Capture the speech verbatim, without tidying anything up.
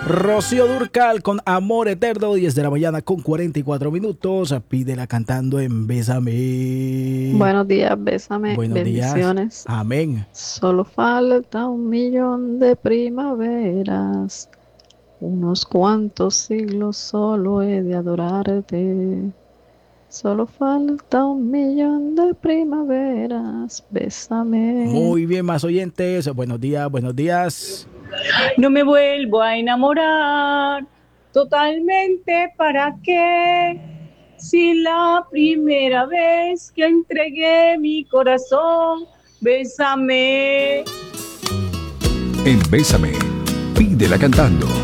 Rocío Dúrcal con Amor Eterno, diez de la mañana con cuarenta y cuatro minutos. Pídela cantando en Bésame. Buenos días, bésame, Buenos días. bendiciones. Amén. Solo falta un millón de primaveras, unos cuantos siglos solo he de adorarte. Solo falta un millón de primaveras, bésame. Muy bien, más oyentes. Buenos días, buenos días. No me vuelvo a enamorar totalmente, ¿para qué? Si la primera vez que entregué mi corazón, bésame. En Bésame, pídela cantando.